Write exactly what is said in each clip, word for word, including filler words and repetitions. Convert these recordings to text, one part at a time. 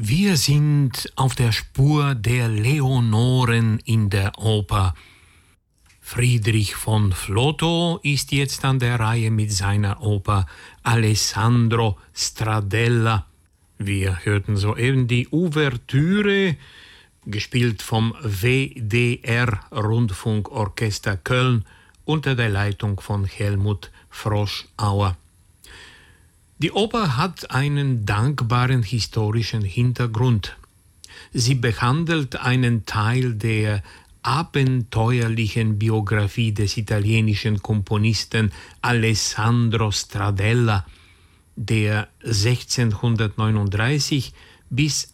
Wir sind auf der Spur der Leonoren in der Oper. Friedrich von Flotow ist jetzt an der Reihe mit seiner Oper Alessandro Stradella. Wir hörten soeben die Ouvertüre, gespielt vom W D R Rundfunkorchester Köln unter der Leitung von Helmut Froschauer. Die Oper hat einen dankbaren historischen Hintergrund. Sie behandelt einen Teil der abenteuerlichen Biografie des italienischen Komponisten Alessandro Stradella, der sechzehnhundertneununddreißig bis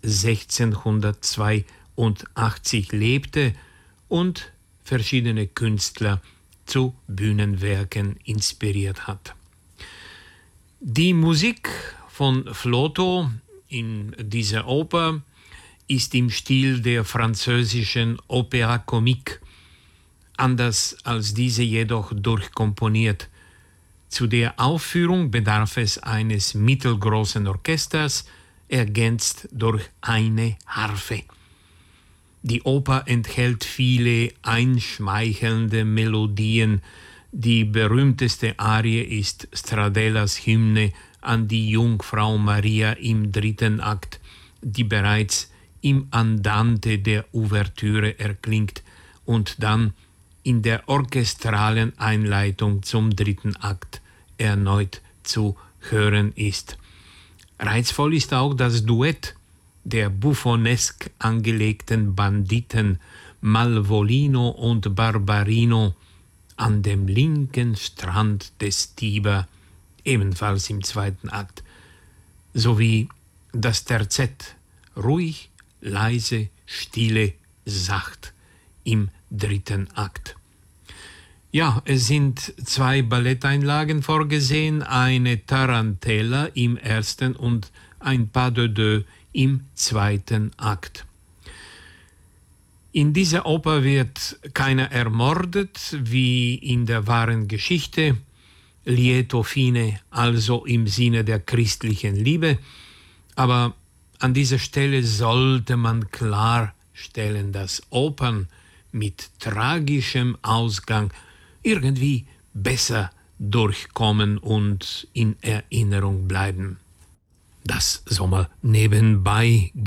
sechzehnhundertzweiundachtzig lebte und verschiedene Künstler zu Bühnenwerken inspiriert hat. Die Musik von Flotow in dieser Oper ist im Stil der französischen Opéra Comique, anders als diese jedoch durchkomponiert. Zu der Aufführung bedarf es eines mittelgroßen Orchesters, ergänzt durch eine Harfe. Die Oper enthält viele einschmeichelnde Melodien. Die berühmteste Arie ist Stradellas Hymne an die Jungfrau Maria im dritten Akt, die bereits im Andante der Ouvertüre erklingt und dann in der orchestralen Einleitung zum dritten Akt erneut zu hören ist. Reizvoll ist auch das Duett der buffonesk angelegten Banditen Malvolino und Barbarino an dem linken Strand des Tiber, ebenfalls im zweiten Akt, sowie das Terzett, ruhig, leise, stille, sacht im dritten Akt. Ja, es sind zwei Balletteinlagen vorgesehen, eine Tarantella im ersten und ein Pas de deux im zweiten Akt. In dieser Oper wird keiner ermordet, wie in der wahren Geschichte, lieto fine, also im Sinne der christlichen Liebe, aber an dieser Stelle sollte man klarstellen, dass Opern mit tragischem Ausgang irgendwie besser durchkommen und in Erinnerung bleiben. Das soll mal nebenbei